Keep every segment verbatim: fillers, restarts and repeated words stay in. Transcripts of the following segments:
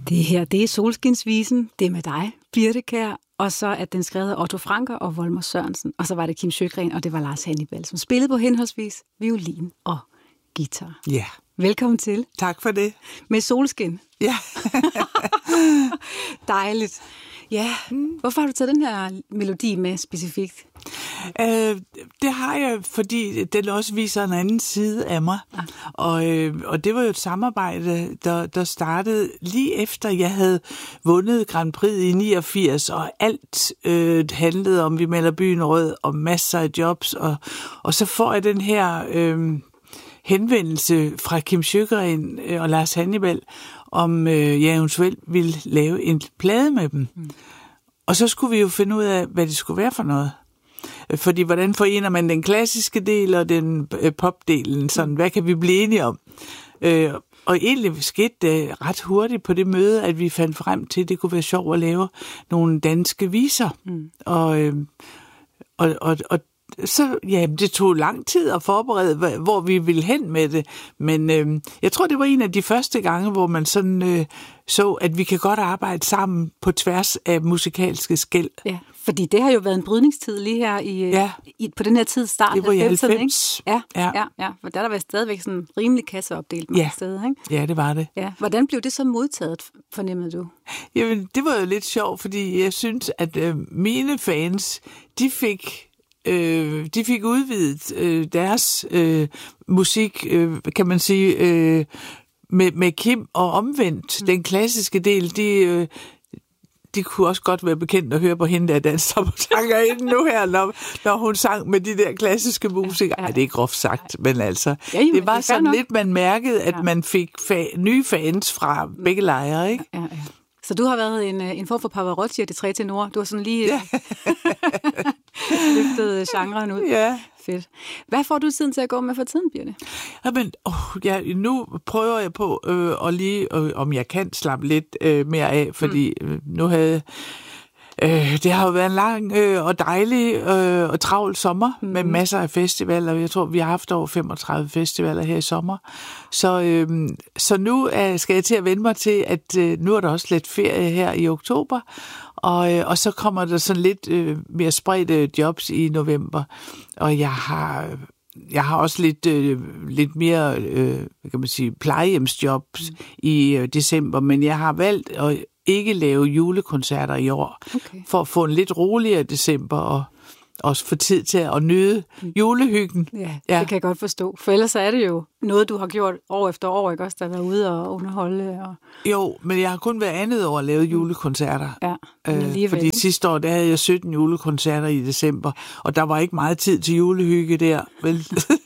Det her, det er Solskinsvisen. Det er med dig, Birthe Kjær. Og så er den skrevet af Otto Franker og Volmer Sørensen. Og så var det Kim Sjögren, og det var Lars Hannibal, som spillede på henholdsvis violin og guitar. Ja. Velkommen til. Tak for det. Med solskin. Ja. Dejligt. Ja, hvorfor har du taget den her melodi med specifikt? Øh, det har jeg, fordi den også viser en anden side af mig. Ah. Og, øh, og det var jo et samarbejde, der, der startede lige efter, jeg havde vundet Grand Prix i niogfirs, og alt øh, handlede om, vi melder byen rød, og masser af jobs. Og, og så får jeg den her øh, henvendelse fra Kim Sjögren øh, og Lars Hannibal, om øh, jeg eventuelt ville lave en plade med dem. Mm. Og så skulle vi jo finde ud af, hvad det skulle være for noget. Fordi hvordan forener man den klassiske del og den øh, popdelen? Sådan, hvad kan vi blive enige om? Øh, og egentlig skete det ret hurtigt på det møde, at vi fandt frem til, at det kunne være sjovt at lave nogle danske viser. Mm. Og, øh, og, og, og så, ja, det tog lang tid at forberede, hvor vi ville hen med det. Men øh, jeg tror, det var en af de første gange, hvor man sådan øh, så, at vi kan godt arbejde sammen på tværs af musikalske skel. Ja, fordi det har jo været en brydningstid lige her i, ja. i på den her tid start. Det var i halvfems. Ja, ja. Ja, ja, for der har der været stadigvæk sådan en rimelig kasseopdelt mange ja. steder, ikke? Ja, det var det. Ja. Hvordan blev det så modtaget, fornemmede du? Jamen, det var jo lidt sjovt, fordi jeg synes, at øh, mine fans, de fik... Øh, de fik udvidet øh, deres øh, musik, øh, kan man sige, øh, med, med Kim og omvendt. Mm. Den klassiske del, de, øh, de kunne også godt være bekendt at høre på hende, der danser på sangerinden nu her, når, når hun sang med de der klassiske musikere. Ja, ja. Ej, det er groft sagt, men altså, ja, jo, det var det sådan nok. Lidt, man mærkede, at ja. man fik fa- nye fans fra begge lejre, ikke? Ja, ja. Så du har været en, en form for Pavarotti af de tre tenorer. Du har sådan lige ja. løftet genren ud. Ja. Fedt. Hvad får du tiden til at gå med for tiden, Birthe? Jamen, oh, ja, nu prøver jeg på, øh, at lige, øh, om jeg kan slappe lidt øh, mere af, fordi mm. øh, nu havde Øh, det har jo været en lang øh, og dejlig øh, og travl sommer mm. med masser af festivaler. Jeg tror, vi har haft over femogtredive festivaler her i sommer. Så, øh, så nu øh, skal jeg til at vende mig til, at øh, nu er der også lidt ferie her i oktober. Og, øh, og så kommer der sådan lidt øh, mere spredte jobs i november. Og jeg har... Jeg har også lidt, øh, lidt mere øh, kan man sige, plejehjemsjobs mm. i øh, december, men jeg har valgt at ikke lave julekoncerter i år, okay. for at få en lidt roligere december og også få tid til at nyde julehyggen. Ja, ja, det kan jeg godt forstå. For ellers er det jo noget, du har gjort år efter år, ikke også, der har været ude og underholde. Og... Jo, men jeg har kun været andet år at lave julekoncerter. Ja, øh, fordi sidste år, der havde jeg sytten julekoncerter i december, og der var ikke meget tid til julehygge der. Vel?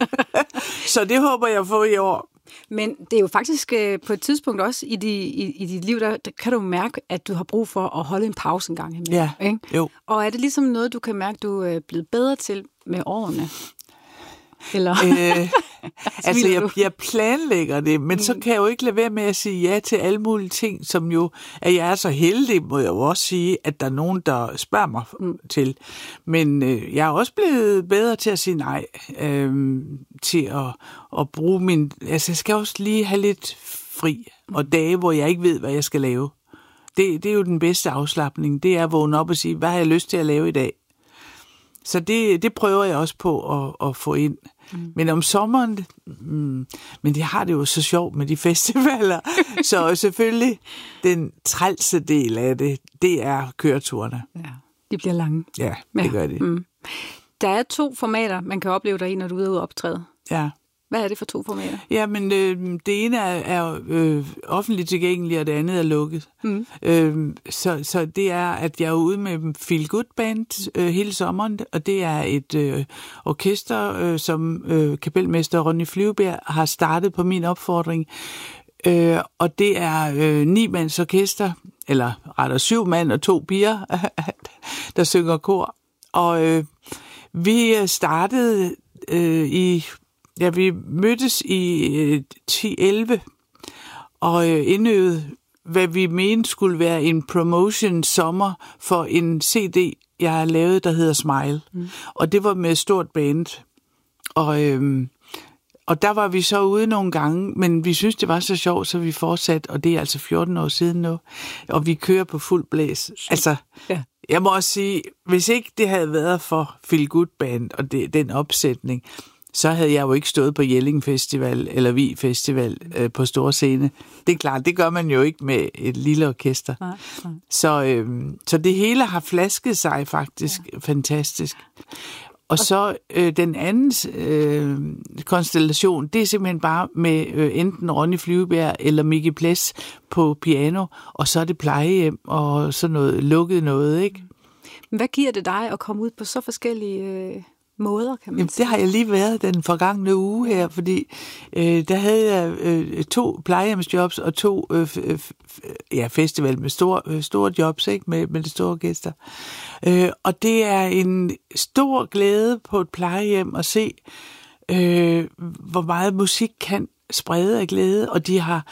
Så det håber jeg får i år. Men det er jo faktisk øh, på et tidspunkt også i, de, i, i dit liv, der, der kan du mærke, at du har brug for at holde en pause en gang imellem. Ja, ikke? Jo. Og er det ligesom noget, du kan mærke, du er blevet bedre til med årene? Eller? Øh, altså, jeg, jeg planlægger det, men mm. så kan jeg jo ikke lade være med at sige ja til alle mulige ting, som jo, at jeg er så heldig, må jeg jo også sige, at der er nogen, der spørger mig mm. til. Men øh, jeg er også blevet bedre til at sige nej, øh, til at, at bruge min... Altså, jeg skal også lige have lidt fri, og dage, hvor jeg ikke ved, hvad jeg skal lave. Det, det er jo den bedste afslapning, det er at vågne op og sige, hvad har jeg lyst til at lave i dag? Så det, det prøver jeg også på at, at få ind. Mm. Men om sommeren, mm, men de har det jo så sjovt med de festivaler, så selvfølgelig den trælse del af det, det er køreturene. Ja, de bliver lange. Ja, det ja. gør de. Mm. Der er to formater, man kan opleve dig i, når du er ude og optræde. Ja. Hvad er det for to formater? Ja, men øh, det ene er, er øh, offentligt tilgængeligt, og det andet er lukket. Mm. Øh, så, så det er, at jeg er ude med Feel Good Band øh, hele sommeren, og det er et øh, orkester, øh, som øh, kapelmester Ronny Flyvbjerg har startet på min opfordring. Øh, og det er øh, ni mands orkester, eller rettere syv mand og to piger, der synger kor. Og øh, vi startede øh, i... Ja, vi mødtes i øh, ti elleve og øh, indøvede, hvad vi mente skulle være en promotion sommer for en C D, jeg har lavet, der hedder Smile. Mm. Og det var med et stort band. Og, øh, og der var vi så ude nogle gange, men vi synes det var så sjovt, så vi fortsatte, og det er altså fjorten år siden nu, og vi kører på fuld blæs. Altså, ja. Jeg må også sige, hvis ikke det havde været for Feel Good Band og det, den opsætning, så havde jeg jo ikke stået på Jelling Festival eller Vi Festival øh, på store scene. Det er klart, det gør man jo ikke med et lille orkester. Nej, nej. Så, øh, så det hele har flasket sig faktisk ja. fantastisk. Og så øh, den anden øh, konstellation, det er simpelthen bare med øh, enten Ronny Flyvebjerg eller Mickey Ples på piano, og så er det plejehjem og sådan noget lukket noget, ikke? Hvad giver det dig at komme ud på så forskellige øh, måder, kan man Jamen, sige? det har jeg lige været den forgangne uge her, fordi øh, der havde jeg øh, to plejehjemsjobs og to øh, f- ja, festival med store, øh, store jobs, ikke? Med, med det store orkester. Øh, og det er en stor glæde på et plejehjem at se, øh, hvor meget musik kan sprede af glæde, og de har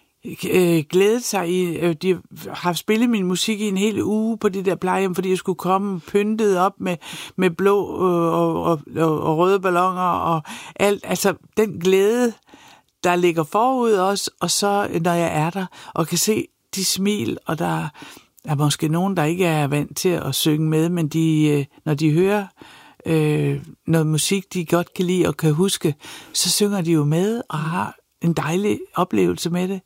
øh, glædet sig i, øh, de har spillet min musik i en hel uge på det der plejehjem, fordi jeg skulle komme pyntet op med, med blå øh, og, og, og, og røde balloner og alt. Altså den glæde, der ligger forud også, og så når jeg er der og kan se de smil, og der er måske nogen, der ikke er vant til at synge med, men de, når de hører øh, noget musik, de godt kan lide og kan huske, så synger de jo med og har en dejlig oplevelse med det.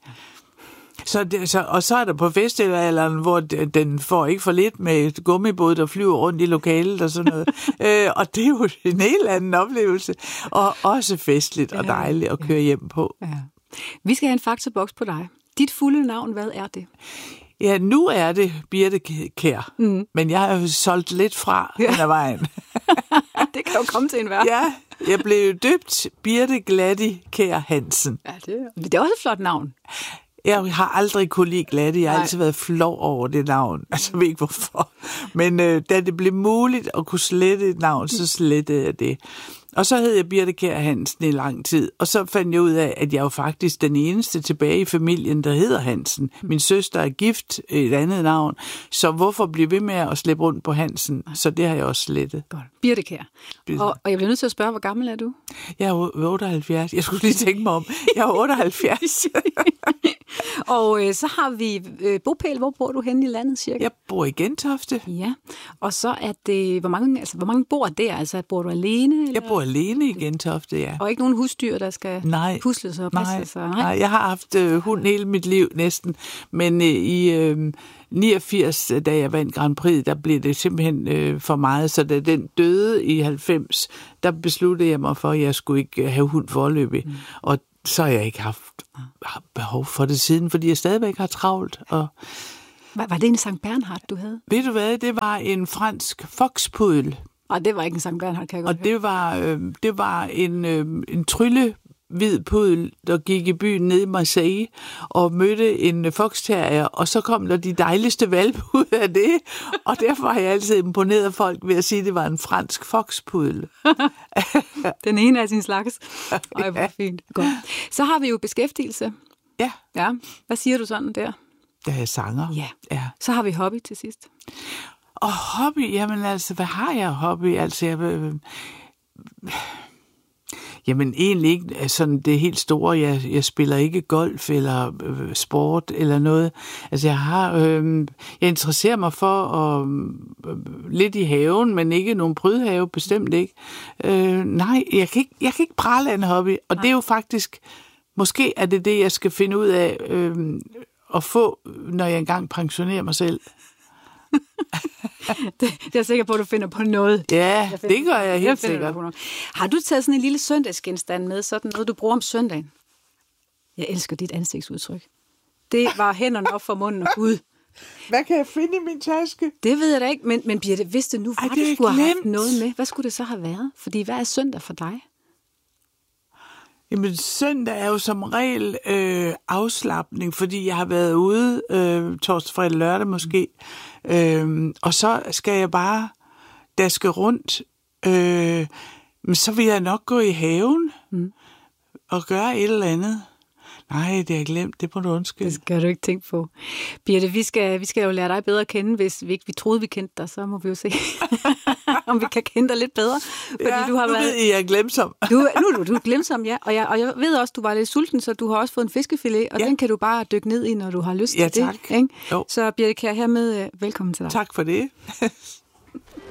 Så det så, og så er der på festivalen, hvor den får ikke for lidt med et gummibåd, der flyver rundt i lokalet og sådan noget. øh, og det er jo en helt anden oplevelse. Og også festligt og dejligt at køre hjem på. Ja. Vi skal have en faktaboks på dig. Dit fulde navn, hvad er det? Ja, nu er det Birthe Kjær, mm. men jeg har jo solgt lidt fra ja. hen ad vejen. Det kan jo komme til en verden. Ja, jeg blev døbt Birthe Glatti Kjær Hansen. Ja, det, det er også et flot navn. Jeg har aldrig kunne lide Glatti. Jeg har Nej. altid været flov over det navn. Altså, jeg ved ikke hvorfor. Men øh, da det blev muligt at kunne slette et navn, så slettede jeg det. Og så hed jeg Birthe Kjær Hansen i lang tid. Og så fandt jeg ud af, at jeg er jo faktisk den eneste tilbage i familien, der hedder Hansen. Min søster er gift, et andet navn. Så hvorfor blive ved med at slippe rundt på Hansen? Så det har jeg også slettet. Godt. Birthe Kjær. Og, og jeg bliver nødt til at spørge, hvor gammel er du? Jeg er otteoghalvfjerds. Jeg skulle lige tænke mig om. Jeg er otteoghalvfjerds. Og øh, så har vi øh, bopæl. Hvor bor du henne i landet cirka? Jeg bor i Gentofte. Ja. Og så er det, hvor mange, altså, hvor mange bor der? Altså, bor du alene? Eller? Jeg bor alene i Gentofte, ja. Og ikke nogen husdyr, der skal nej, pusles og passe nej, sig? Nej, jeg har haft øh, hund hele mit liv næsten. Men øh, i øh, niogfirs, da jeg vandt Grand Prix, der blev det simpelthen øh, for meget. Så da den døde i halvfems, der besluttede jeg mig for, at jeg skulle ikke have hund foreløbig. Mm. Og så har jeg ikke haft behov for det siden, fordi jeg stadigvæk har travlt. Og var, var det en Sankt Bernhard, du havde? Ved du hvad, det var en fransk foxpudel. Og det var ikke en Sankt Bernhard, kan jeg godt Og det var, øh, det var en, øh, en trylle hvid pudel, der gik i byen nede i Marseille og mødte en foxterrier, og så kom der de dejligste valpe ud af det, og derfor har jeg altid imponeret folk ved at sige, at det var en fransk foxpudel. Den ene af sin slags. Ej, hvor fint. Godt. Så har vi jo beskæftigelse. Ja. Ja. Hvad siger du sådan der? Der er sanger. Ja. Ja. Så har vi hobby til sidst. Og hobby, jamen altså, hvad har jeg hobby? Altså, jeg... Øh, Jamen egentlig ikke sådan det helt store. Jeg, jeg spiller ikke golf eller øh, sport eller noget. Altså jeg har, øh, jeg interesserer mig for at, øh, lidt i haven, men ikke nogen prydhave, bestemt ikke. Øh, nej, jeg kan ikke, jeg kan ikke prale af en hobby, og nej. Det er jo faktisk, måske er det det, jeg skal finde ud af øh, at få, når jeg engang pensionerer mig selv. det, det er jeg sikker på, at du finder på noget. Ja, finder, det gør jeg helt jeg sikkert. Har du taget sådan en lille søndagsgenstand med, sådan noget, du bruger om søndagen? Jeg elsker dit ansigtsudtryk. Det var hænderne op for munden og Gud. Hvad kan jeg finde i min taske? Det ved jeg da ikke, men, men Birthe, hvis det nu var, Ej, det du skulle have haft noget med, hvad skulle det så have været? Fordi hvad er søndag for dig? Jamen, søndag er jo som regel øh, afslapning, fordi jeg har været ude øh, torsdag, fredag, lørdag måske. Øh, og så skal jeg bare daske rundt. Øh, men så vil jeg nok gå i haven mm. og gøre et eller andet. Nej, det har jeg glemt. Det må du undskylde. Det skal du ikke tænke på. Birthe, vi skal, vi skal jo lære dig bedre at kende. Hvis vi ikke vi troede, vi kendte dig, så må vi jo se, om vi kan kende dig lidt bedre. Fordi ja, du har nu været... ved I, jeg er glemsom. du, nu er du, du er glemsom, ja. Og jeg, og jeg ved også, du var lidt sulten, så du har også fået en fiskefilet, og ja. Den kan du bare dykke ned i, når du har lyst ja, til tak. det. Ikke? Så Birthe Kjær, hermed velkommen til dig. Tak for det.